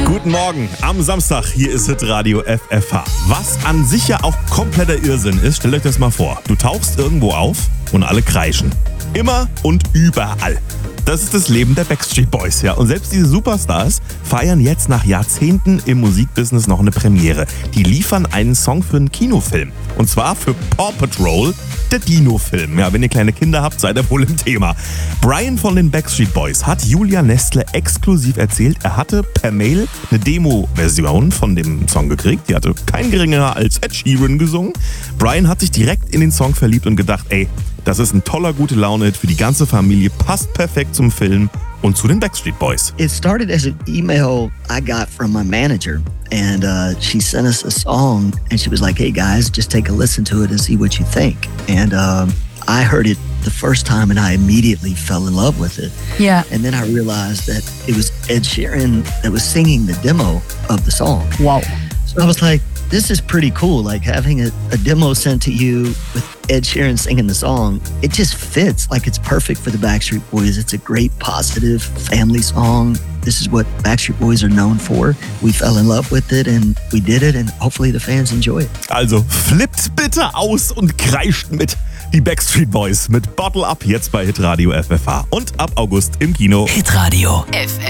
Guten Morgen am Samstag, hier ist Hitradio FFH. Was an sich ja auch kompletter Irrsinn ist, stellt euch das mal vor. Du tauchst irgendwo auf und alle kreischen. Immer und überall. Das ist das Leben der Backstreet Boys, ja. Und selbst diese Superstars feiern jetzt nach Jahrzehnten im Musikbusiness noch eine Premiere. Die liefern einen Song für einen Kinofilm. Und zwar für Paw Patrol, der Dino-Film. Ja, wenn ihr kleine Kinder habt, seid ihr wohl im Thema. Brian von den Backstreet Boys hat Julia Nestle exklusiv erzählt, er hatte per Mail eine Demo-Version von dem Song gekriegt. Die hatte kein geringerer als Ed Sheeran gesungen. Brian hat sich direkt in den Song verliebt und gedacht, ey, das ist ein toller gute Laune-Hit für die ganze Familie, passt perfekt zum Film und zu den Backstreet Boys. It started as an email I got from my manager, and she sent us a song, and she was like, hey guys, just take a listen to it and see what you think. And I heard it the first time and I immediately fell in love with it. Yeah. And then I realized that it was Ed Sheeran that was singing the demo of the song. Wow. So I was like, this is pretty cool, like having a demo sent to you with Ed Sheeran singing the song. It just fits, like it's perfect for the Backstreet Boys. It's a great, positive family song. This is what Backstreet Boys are known for. We fell in love with it and we did it and hopefully the fans enjoy it. Also flippt bitte aus und kreischt mit. Die Backstreet Boys mit Bottle Up jetzt bei Hitradio FFH und ab August im Kino. Hitradio.